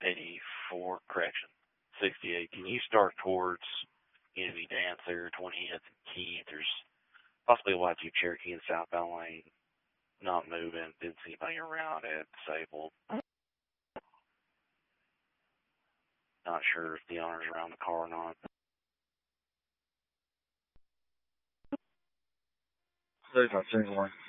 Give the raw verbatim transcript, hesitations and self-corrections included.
eighty-four, correction, sixty-eight. Can you start towards Enemy Dancer, twentieth and Keith? There's possibly a Y Jeep Cherokee in southbound lane, not moving. Didn't see anybody around it, disabled. Not sure if the owner's around the car or not. thirty-five, thirty-one.